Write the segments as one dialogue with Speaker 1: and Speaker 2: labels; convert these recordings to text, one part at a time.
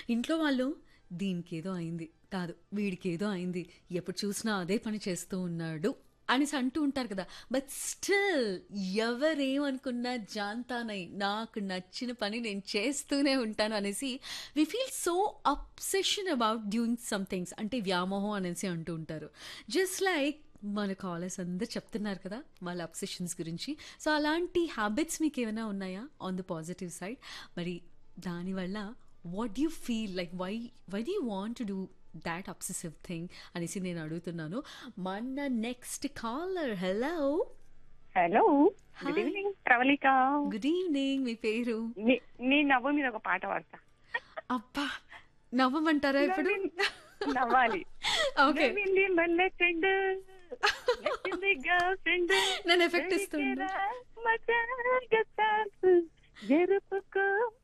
Speaker 1: ఇంట్లో వాళ్ళు దీనికేదో అయింది, కాదు వీడికేదో అయింది, ఎప్పుడు చూసినా అదే పని చేస్తూ ఉన్నాడు అనేసి అంటూ ఉంటారు కదా. బట్ స్టిల్ ఎవరేమనుకున్నా జాన్తానై నాకు నచ్చిన పని నేను చేస్తూనే ఉంటాను అనేసి we feel so obsession about doing some things, అంటే వ్యామోహం అనేసి అంటూ ఉంటారు. జస్ట్ లైక్ మన కాలర్స్ అందరు చెప్తున్నారు కదా వాళ్ళ అబ్సెషన్స్ గురించి. సో అలాంటి హ్యాబిట్స్ మీకు ఏమైనా ఉన్నాయా ఆన్ ద పాజిటివ్ సైడ్? మరి దానివల్ల what you feel like, why do you want to do that obsessive thing అనేసి నేను అడుగుతున్నాను. మన next caller. Hello.
Speaker 2: Hello, good
Speaker 1: hi.
Speaker 2: Evening Pravalika.
Speaker 1: Good evening. మీ పేరు?
Speaker 2: నీ నవ్వు మీద ఒక పాట పాడతా.
Speaker 1: అబ్బా, నవ్వమంటారా ఇప్పుడు?
Speaker 2: నవ్వాలి.
Speaker 1: ఓకే,
Speaker 2: నవ్వింది మల్లె చెండు, నచ్చింది గర్ల్ ఫ్రెండ్,
Speaker 1: నేను ఎఫెక్ట్ ఇస్తున్నా.
Speaker 2: జరుపుకో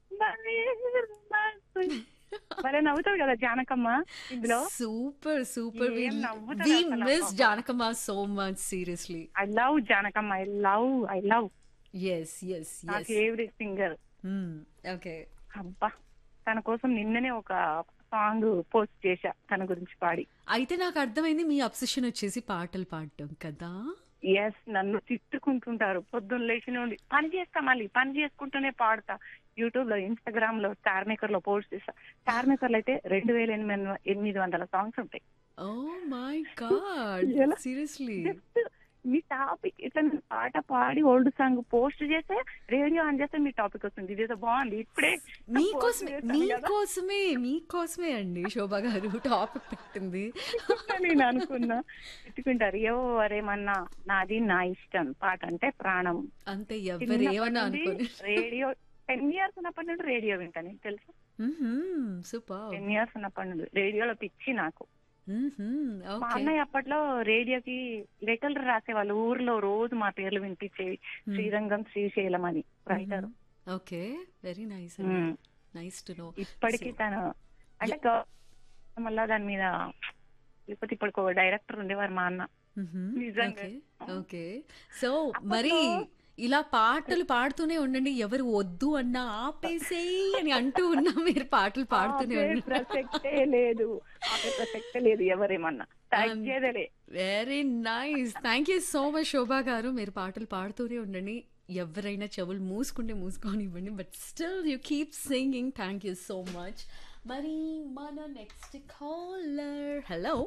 Speaker 2: భలే నవ్వుతావు కదా జానకమ్మ ఇందులో.
Speaker 1: Super super.
Speaker 2: ఏం నవ్వుతాడు
Speaker 1: వి
Speaker 2: అసలు
Speaker 1: మిస్
Speaker 2: అబ్బా.
Speaker 1: Janakamma so much, seriously.
Speaker 2: I love Janakamma, I love
Speaker 1: yes yes
Speaker 2: నా
Speaker 1: ఎస్.
Speaker 2: Favourite singer.
Speaker 1: ఓకే.
Speaker 2: అబ్బా, తన కోసం నిన్ననే ఒక సాంగ్ పోస్ట్ చేశా తన గురించి పాడి.
Speaker 1: అయితే నాకు అర్థమైంది మీ అబ్సెషన్ వచ్చేసి పాటలు పాడటం కదా.
Speaker 2: ఎస్, నన్ను తిట్టుకుంటుంటారు పొద్దున్న లేచి నుండి. పని చేస్తా, మళ్ళీ పని చేసుకుంటూనే పాడతా. యూట్యూబ్ లో, ఇన్స్టాగ్రామ్ లో, స్టార్ మేకర్ లో పోస్ట్ చేస్తా. స్టార్ మేకర్ లో అయితే 2800 సాంగ్స్ ఉంటాయి.
Speaker 1: ఓ మై గాడ్,
Speaker 2: ఎలా?
Speaker 1: సీరియస్లీ.
Speaker 2: జస్ట్ మీ టాపిక్ ఇట్లా నేను పాట పాడి ఓల్డ్ సాంగ్ పోస్ట్ చేస్తే రేడియో ఆన్ చేస్తే మీ టాపిక్ వస్తుంది. ఇదేదో బాగుంది, ఇప్పుడే post చేశాను కదా
Speaker 1: మీకోసమే అండి శోభా గారు టాపిక్ పెట్టింది.
Speaker 2: అని నేను అనుకున్నా. తిట్టుకుంటారు ఎవరేమన్నా, నాది నా ఇష్టం, పాట అంటే ప్రాణం.
Speaker 1: అంతే, ఎవరేమన్నా అనుకోని.
Speaker 2: రేడియో 10 years ఉన్నప్పటి నుండి రేడియో వింటాను, నీకు తెలుసు.
Speaker 1: సూపర్.
Speaker 2: 10 years ఉన్నప్పటి నుండి రేడియోలో పిచ్చి నాకు. మా
Speaker 1: ఓకే.
Speaker 2: అన్నయ్య అప్పట్లో రేడియోకి లెటర్లు రాసేవాళ్ళు ఊర్లో, రోజు మా పేర్లు వినిపించేవి. శ్రీరంగం, శ్రీశైలం అని writer.
Speaker 1: Okay, very nice, nice to know.
Speaker 2: ఇప్పటికీ తను అంటే మళ్ళా దాని మీద, లేకపోతే ఇప్పటికి ఒక డైరెక్టర్ ఉండేవారు మా అన్న. నిజంగా.
Speaker 1: ఓకే. సో మరి ఇలా పాటలు పాడుతూనే ఉండండి, ఎవరు వద్దు అన్నా ఆపేసేయి అని అంటూ ఉన్నా మీరు పాటలు పాడుతూనే
Speaker 2: ఆపే
Speaker 1: ఉండండి.
Speaker 2: ప్రసక్తే లేదు, ఆపే ప్రసక్తే లేదు, ఎవరేమన్నా తగ్గేదలే.
Speaker 1: Very nice. Thank you so much శోభా గారు. మీరు పాటలు పాడుతూనే ఉండండి, ఎవరైనా చెవులు మూసుకోనివ్వండి, but still you keep singing. Thank you so much. మరి మన next caller. Hello.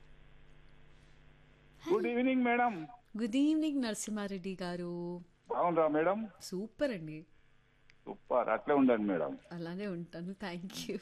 Speaker 3: Good evening madam.
Speaker 1: Good evening Narasimha Reddy గారు.
Speaker 3: అవునరా మేడం?
Speaker 1: సూపర్ అండి.
Speaker 3: సూపర్, అట్లే ఉండండి మేడం.
Speaker 1: అలానే ఉంటాను. Thank you.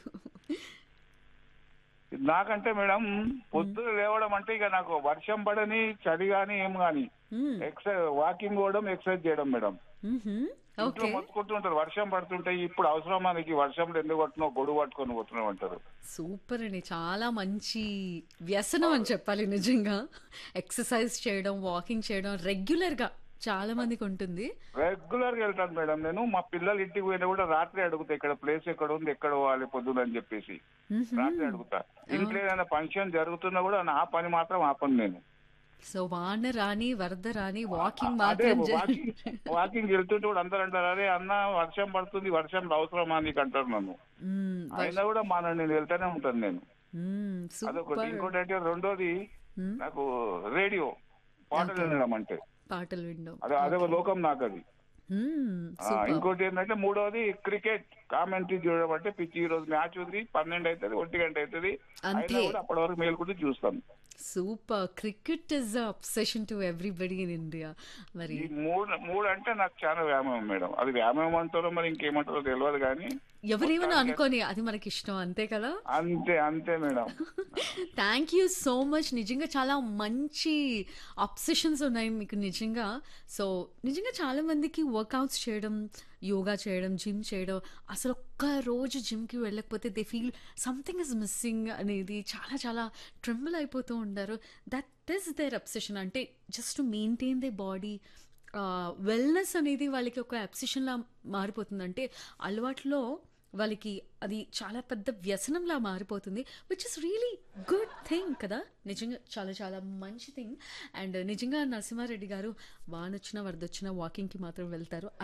Speaker 3: నాకంటే మేడం పొద్దున లేవడం అంటే ఇక నాకు వర్షం పడని, చలి గాని, ఏం గాని ఎక్సర్సైజ్, వాకింగ్ పోవడం, ఎక్సర్సైజ్ చేయడం మేడం. ఇంట్లో
Speaker 1: ఓకే.
Speaker 3: మొత్తుకుంటుంటారు వర్షం పడుతుంటే, ఇప్పుడు అవసరమా నీకు ఈ వర్షంలో ఎందుకు పట్టున్నావు, గొడుగు పట్టుకొని పోతున్నావు అంటారు.
Speaker 1: సూపర్ అండి, చాలా మంచి వ్యసనం అని చెప్పాలి నిజంగా. ఎక్సర్సైజ్ చేయడం, వాకింగ్ చేయడం రెగ్యులర్గా చాలా మందికి ఉంటుంది.
Speaker 3: రెగ్యులర్ గా వెళ్తాను మేడం నేను. మా పిల్లలు ఇంటికి పోయినా కూడా రాత్రి అడుగుతా, ఇక్కడ ప్లేస్ ఎక్కడ ఉంది, ఎక్కడ పోవాలి పొద్దున అని చెప్పేసి రాత్రి అడుగుతా. ఇంట్లో ఏదైనా ఫంక్షన్ జరుగుతున్నా కూడా నా పని మాత్రం ఆపను నేను.
Speaker 1: సో వాన రాని వరద రాని వాకింగ్
Speaker 3: అదే
Speaker 1: మాత్రం
Speaker 3: వాకింగ్ వెళ్తుంటే కూడా అందరు అంటారు, అరే అన్న వర్షం పడుతుంది, వర్షం అవసరమా నీకు అంటారు నన్ను. అయినా కూడా నేను వెళ్తానే ఉంటాను నేను. అదొకటి.
Speaker 1: సూపర్.
Speaker 3: ఇంకోటి అంటే రెండోది, నాకు రేడియో పాటలు వినడం అంటే
Speaker 1: పాటలు వినడం.
Speaker 3: అదే లోకం నాకు అది. ఇంకోటి ఏంటంటే మూడోది క్రికెట్ కామెంటరీ చూడడం అంటే పిచ్చి. ఈ రోజు మ్యాచ్ ఉంది, 12 అవుతుంది, 1 గంట అవుతుంది, అయినా కూడా అప్పటి వరకు మేలుకుంటూ చూస్తాను.
Speaker 1: Super. Cricket is obsession to everybody in India. మరి
Speaker 3: ఈ మూడు అంటే నాకు చాలా వ్యాయామం మేడం. అది వ్యాయామం అంటారో మరి ఇంకేమంటారో తెలియదు కానీ
Speaker 1: ఎవరేమన్నా అనుకోని అది మనకి ఇష్టం, అంతే కదా.
Speaker 3: అంతే madam.
Speaker 1: Thank you so much. నిజంగా చాలా మంచి అబ్సెషన్స్ ఉన్నాయి మీకు నిజంగా. సో నిజంగా చాలా మందికి వర్కౌట్స్ చేయడం, యోగా చేయడం, జిమ్ చేయడం, అసలు ఒక్క రోజు జిమ్కి వెళ్ళకపోతే they feel something is missing అనేది చాలా చాలా ట్రెంబుల్ అయిపోతూ ఉంటారు. That is there obsession. అంటే just to maintain they body. Wellness అనేది వాళ్ళకి ఒక అబ్సెషన్లా మారిపోతుంది. అంటే అలవాట్లో వాళ్ళకి అది చాలా పెద్ద వ్యసనంలా మారిపోతుంది, which is really good thing కదా. నిజంగా చాలా చాలా మంచి థింగ్. అండ్ నిజంగా నరసింహారెడ్డి గారు వానొచ్చినా వరదొచ్చినా వాకింగ్కి మాత్రం వెళ్తారు.